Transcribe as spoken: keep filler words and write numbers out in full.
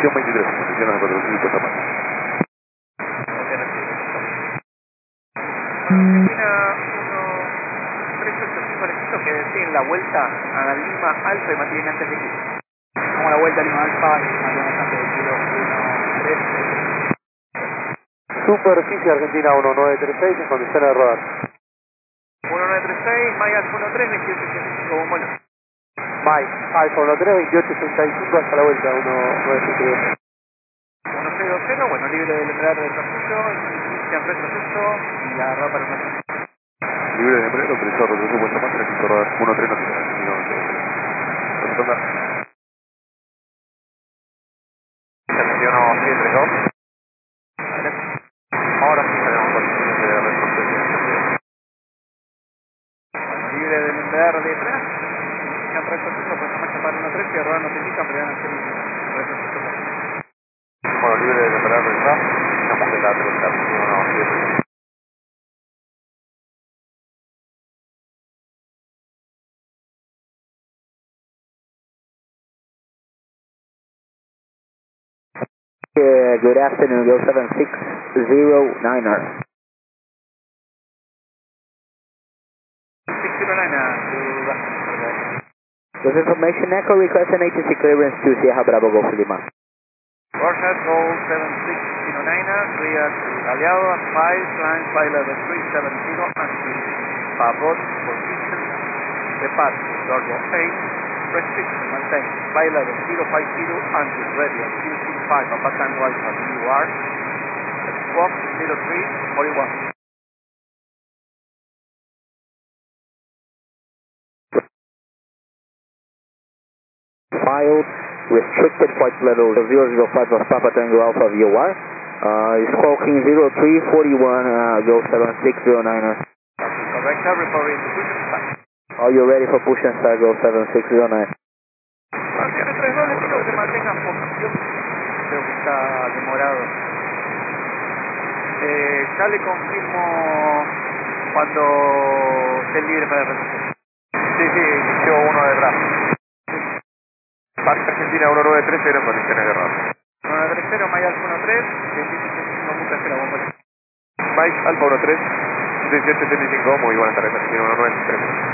Posición veintitrés, posiciones de cuatro mil puesta más. Argentina uno tres ocho cinco Alejito, que deciden la vuelta a Lima Alfa y mantienen antes de equipo. Como la vuelta a Lima Alfa y mantenemos antes de kilo uno tres. Superficie Argentina uno nueve tres seis en condiciones de rodar. uno nueve tres seis, Mike Alfa uno tres, veintiocho ochenta y cinco, bombolo. Mike, Alfa uno tres, veintiocho ochenta y cinco hasta la vuelta, uno nueve tres seis. uno seis dos cero, bueno, libre del embrague del retroceso, en retroceso y agarrar para una. Libre de embrague, autorizado retroceso puesta más, registro rodar uno tres noticias. Argentina uno siete tres dos. Ahora sí tenemos condiciones de retroceso. Libre del embrague de atrás, en retroceso, pues más para uno tres y ahora no te indican, pero van a hacer un retroceso. Bueno, libre de embrague de atrás, estamos de la treinta, uno siete. Uh, good afternoon, Go seven six zero niner. six zero nine, uh, With information, Echo request an agency clearance to Sierra Bravo Golf Lima. Warhead Goal seven six zero nine, clear to Aliado, five, line flight level three seven zero, until Pavot position, depart, Dorgo eight, restriction, maintain, flight level zero five zero, until ready, until Q five, Papa Tango Alpha, U R, squawk zero three forty-one. Filed, restricted flight level zero zero five of Papa Tango Alpha V O R. Uh, squawking zero three forty-one, uh, Go seven six zero niner. Correct, reporting to push and start. Are you ready for push and start, Go seven six zero nine? Marciano tres dos, le pido que mantenga posición, creo que está demorado. Eh, ya le confirmo cuando esté libre para retroceder. Sí, sí, inició uno detrás. Parque Argentina uno nueve tres cero en condiciones de rodar. uno nueve tres cero, Mike Alfa uno tres, veintiocho ochenta y cinco, Muca cero, bomba. Mike Alfa uno tres, dieciocho setenta y cinco, muy buena tarde, Argentina uno nueve tres.